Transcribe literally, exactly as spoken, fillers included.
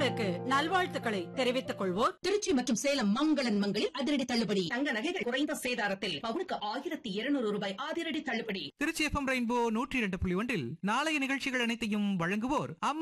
நேயர்களுக்கு நல்வாழ்த்துக்களை தெரிவித்துக் கொள்வோர் திருச்சி மற்றும் சேலம் மங்களன் மங்களில் அதிரடி தள்ளுபடி. தங்க நகைகள் குறைந்த சேதாரத்தில் பவுனுக்கு ஆயிரத்தி இருநூறு ரூபாய் அதிரடி தள்ளுபடி. திருச்சி எஃப் எம் ரெயின்போ நூற்றி இரண்டு புள்ளி ஒன்றில் நாளைய நிகழ்ச்சிகள் அனைத்தையும் வழங்குவோர்